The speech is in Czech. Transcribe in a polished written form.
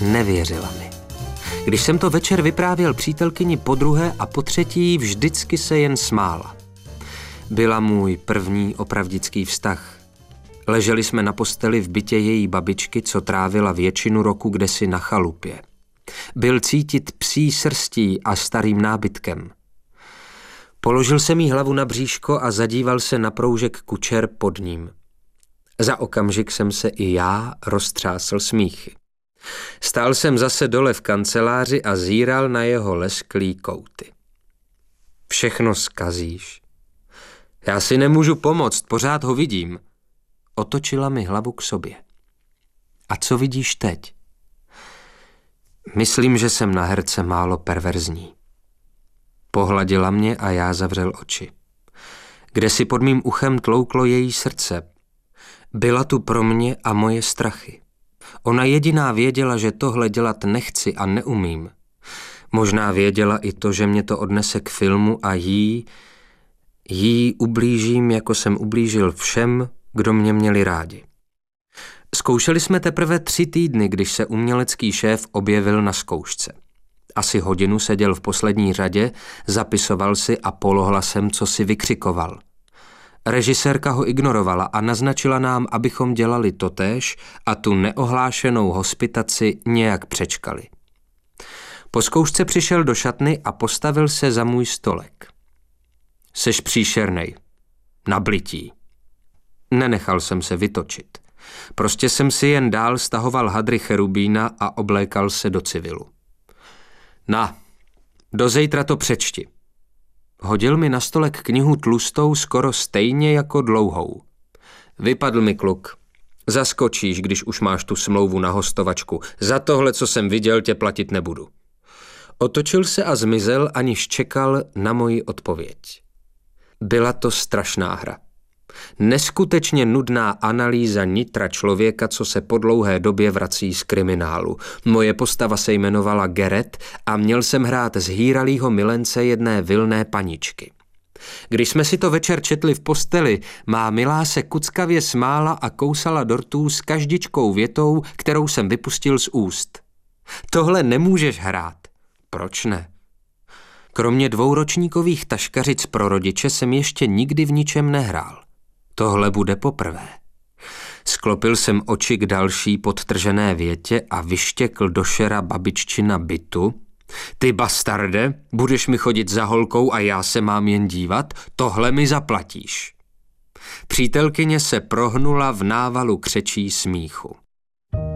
Nevěřila mi. Když jsem to večer vyprávěl přítelkyni podruhé a potřetí, vždycky se jen smála. Byla můj první opravdický vztah. Leželi jsme na posteli v bytě její babičky, co trávila většinu roku kdesi na chalupě. Byl cítit psí srstí a starým nábytkem. Položil jsem jí hlavu na bříško a zadíval se na proužek kučer pod ním. Za okamžik jsem se i já roztřásl smíchy. Stál jsem zase dole v kanceláři a zíral na jeho lesklý kouty. Všechno zkazíš. Já si nemůžu pomoct, pořád ho vidím. Otočila mi hlavu k sobě. A co vidíš teď? Myslím, že jsem na herce málo perverzní. Pohladila mě a já zavřel oči. Kdesi pod mým uchem tlouklo její srdce. Byla tu pro mě a moje strachy. Ona jediná věděla, že tohle dělat nechci a neumím. Možná věděla i to, že mě to odnese k filmu a jí ublížím, jako jsem ublížil všem, kdo mě měli rádi. Zkoušeli jsme teprve 3 týdny, když se umělecký šéf objevil na zkoušce. Asi hodinu seděl v poslední řadě, zapisoval si a polohlasem co si vykřikoval. Režisérka ho ignorovala a naznačila nám, abychom dělali totéž a tu neohlášenou hospitaci nějak přečkali. Po zkoušce přišel do šatny a postavil se za můj stolek. Seš příšernej. Na blití. Nenechal jsem se vytočit. Prostě jsem si jen dál stahoval hadry cherubína a oblékal se do civilu. Na, do zítra to přečti. Hodil mi na stolek knihu tlustou skoro stejně jako dlouhou. Vypadl mi kluk. Zaskočíš, když už máš tu smlouvu na hostovačku. Za tohle, co jsem viděl, tě platit nebudu. Otočil se a zmizel, aniž čekal na moji odpověď. Byla to strašná hra. Neskutečně nudná analýza nitra člověka, co se po dlouhé době vrací z kriminálu. Moje postava se jmenovala Gerrit a měl jsem hrát zhýralýho milence jedné vilné paničky. Když jsme si to večer četli v posteli, má milá se kuckavě smála a kousala dortů s každičkou větou, kterou jsem vypustil z úst. Tohle nemůžeš hrát. Proč ne? Kromě 2ročníkových taškařic pro rodiče jsem ještě nikdy v ničem nehrál. Tohle bude poprvé. Sklopil jsem oči k další podtržené větě a vyštěkl do šera babiččina bytu. Ty bastarde, budeš mi chodit za holkou a já se mám jen dívat? Tohle mi zaplatíš. Přítelkyně se prohnula v návalu křečí smíchu.